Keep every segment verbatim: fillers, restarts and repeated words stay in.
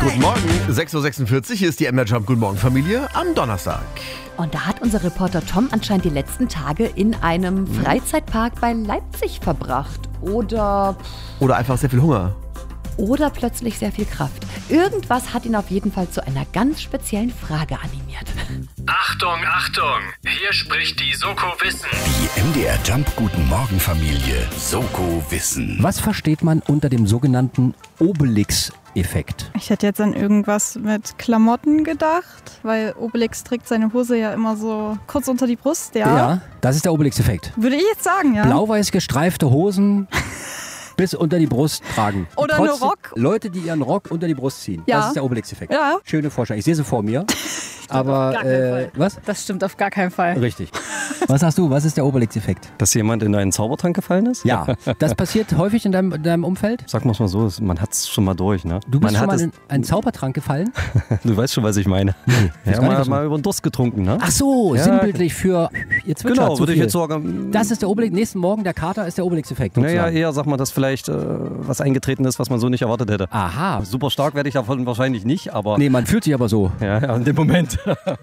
Guten Morgen, sechs Uhr sechsundvierzig, hier ist die M D R Jump Guten Morgen Familie am Donnerstag. Und da hat unser Reporter Tom anscheinend die letzten Tage in einem Freizeitpark bei Leipzig verbracht. Oder... Oder einfach sehr viel Hunger. Oder plötzlich sehr viel Kraft. Irgendwas hat ihn auf jeden Fall zu einer ganz speziellen Frage animiert. Achtung, Achtung! Hier spricht die Soko Wissen. Die M D R Jump Guten Morgen Familie Soko Wissen. Was versteht man unter dem sogenannten Obelix-Effekt? Ich hätte jetzt an irgendwas mit Klamotten gedacht, weil Obelix trägt seine Hose ja immer so kurz unter die Brust, ja. Ja, das ist der Obelix-Effekt. Würde ich jetzt sagen, ja. Blau-weiß gestreifte Hosen bis unter die Brust tragen. Oder Trotzdem eine Rock. Leute, die ihren Rock unter die Brust ziehen. Ja. Das ist der Obelix-Effekt. Ja. Schöne Vorstellung. Ich sehe sie vor mir. Aber, auf gar keinen äh, Fall. was? Das stimmt auf gar keinen Fall. Richtig. Was sagst du? Was ist der Obelix-Effekt? Dass jemand in einen Zaubertrank gefallen ist? Ja. Das passiert häufig in deinem, in deinem Umfeld? Sagen wir es mal so, man hat es schon mal durch, ne? Du bist man schon hat mal in einen Zaubertrank gefallen? Du weißt schon, was ich meine. Nee, Ja, mal, mal über den Durst getrunken, ne? Ach so, Ja, sinnbildlich für... Jetzt wird genau, zu würde ich viel. jetzt sagen. Das ist der Obelix. Nächsten Morgen, der Kater ist der Obelix-Effekt. Naja, sozusagen. eher sag mal, dass vielleicht äh, was eingetreten ist, was man so nicht erwartet hätte. Aha. Super stark werde ich davon wahrscheinlich nicht, aber Nee, man fühlt sich aber so. ja, ja, in dem Moment.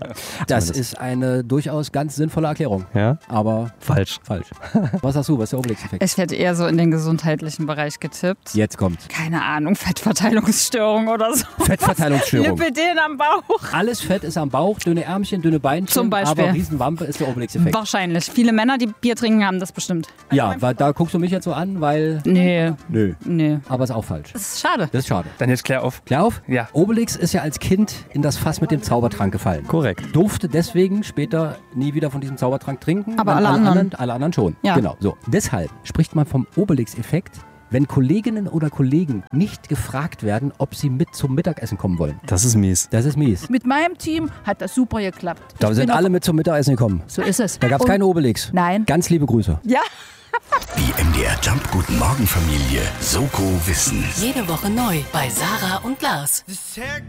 Das ist eine durchaus ganz sinnvolle Erklärung. Ja? Aber Falsch. falsch. Was sagst du, was ist der Obelix-Effekt? Ich hätte eher so in den gesundheitlichen Bereich getippt. Jetzt kommt Keine Ahnung, Fettverteilungsstörung oder so. Fettverteilungsstörung. Lipidem am Bauch. Alles Fett ist am Bauch, dünne Ärmchen, dünne Beinchen, Zum Beispiel. aber Riesenwampe ist der Obelix-Effekt. Wahrscheinlich. Viele Männer, die Bier trinken, haben das bestimmt. Ja, weil da guckst du mich jetzt so an, weil... Nee, Nö, nee. aber ist auch falsch. Das ist schade. Das ist schade. Dann jetzt klär auf. Klär auf? Ja. Obelix ist ja als Kind in das Fass mit dem Zaubertrank gefallen. Korrekt. Durfte deswegen später nie wieder von diesem Zaubertrank trinken. Aber weil alle anderen. Alle anderen schon. Ja. Genau. So. Deshalb spricht man vom Obelix-Effekt, wenn Kolleginnen oder Kollegen nicht gefragt werden, ob sie mit zum Mittagessen kommen wollen. Das ist mies. Das ist mies. Mit meinem Team hat das super geklappt. Da Ich sind bin alle auch- mit zum Mittagessen gekommen. So ist es. Da gab es Und- keinen Obelix. Nein. Ganz liebe Grüße. Ja. Die M D R Jump Guten Morgen Familie Soko Wissen. Jede Woche neu bei Sarah und Lars. This haircut